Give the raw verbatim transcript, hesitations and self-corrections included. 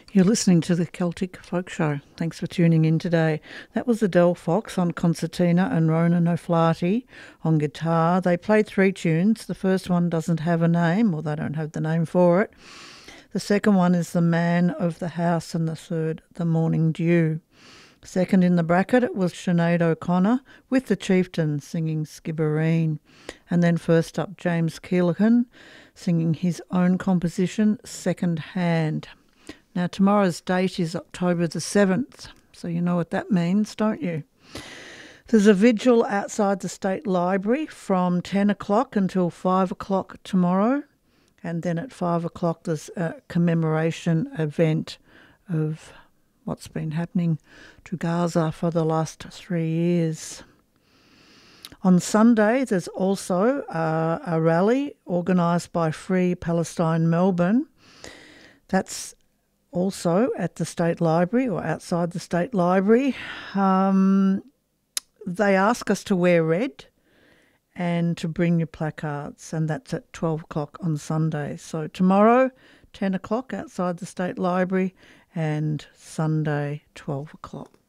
You're listening to the Celtic Folk Show. Thanks for tuning in today. That was Adele Fox on concertina and Ronan O'Flaherty on guitar. They played three tunes. The first one doesn't have a name, or they don't have the name for it. The second one is The Man of the House, and the third, The Morning Dew. Second in the bracket, it was Sinead O'Connor with the Chieftains singing Skibbereen. And then first up, James Keelan singing his own composition, Second Hand. Now, tomorrow's date is October the seventh, so you know what that means, don't you? There's a vigil outside the State Library from ten o'clock until five o'clock tomorrow, and then at five o'clock there's a commemoration event of what's been happening to Gaza for the last three years. On Sunday, there's also uh, a rally organised by Free Palestine Melbourne. That's also at the State Library or outside the State Library. Um, they ask us to wear red and to bring your placards, and that's at twelve o'clock on Sunday. So tomorrow, ten o'clock outside the State Library, and Sunday, twelve o'clock.